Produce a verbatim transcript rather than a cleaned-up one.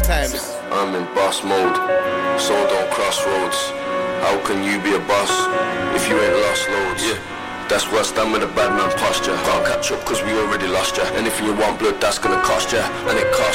times. I'm in boss mode, sold on crossroads. How can you be a boss if you ain't lost loads? Yeah. That's what's done with a bad man posture. Can't catch up cause we already lost ya. Anything you want blood, that's gonna cost ya. And it costs